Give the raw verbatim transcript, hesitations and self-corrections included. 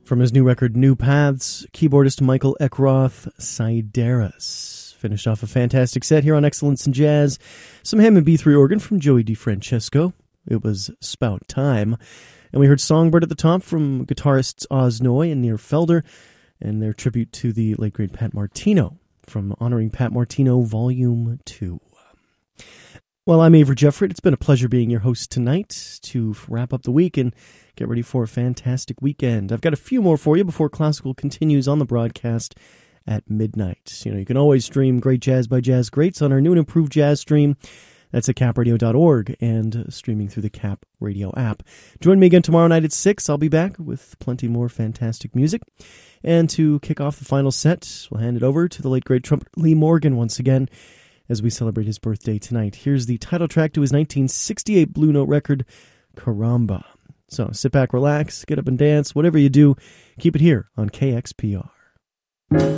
From his new record, New Paths, keyboardist Michael Eckroth, Sideris. Finished off a fantastic set here on Excellence in Jazz. Some Hammond B three organ from Joey DeFrancesco. It was Spout Time. And we heard Songbird at the top from guitarists Oz Noy and Nir Felder, and their tribute to the late great Pat Martino from Honoring Pat Martino Volume two. Well, I'm Avery Jeffrey. It's been a pleasure being your host tonight to wrap up the week and get ready for a fantastic weekend. I've got a few more for you before Classical continues on the broadcast at midnight. You know, you can always stream Great Jazz by Jazz Greats on our new and improved jazz stream. That's at cap radio dot org and streaming through the Cap Radio app. Join me again tomorrow night at six. I'll be back with plenty more fantastic music. And to kick off the final set, we'll hand it over to the late great trumpeter Lee Morgan once again as we celebrate his birthday tonight. Here's the title track to his nineteen sixty-eight Blue Note record, Caramba. So sit back, relax, get up and dance. Whatever you do, keep it here on K X P R.